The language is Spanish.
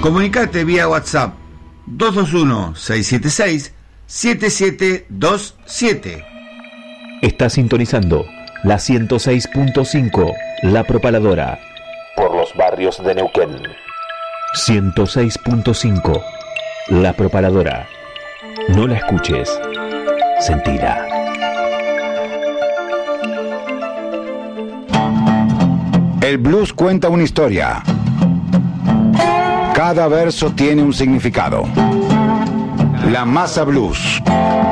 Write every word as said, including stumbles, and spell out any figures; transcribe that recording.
Comunicate vía WhatsApp dos dos uno, seis siete seis, siete siete dos siete. Está sintonizando la ciento seis punto cinco, La Propaladora, por los barrios de Neuquén. ciento seis punto cinco, La Propaladora. No la escuches, sentila. El blues cuenta una historia. Cada verso tiene un significado. La Masa Blues.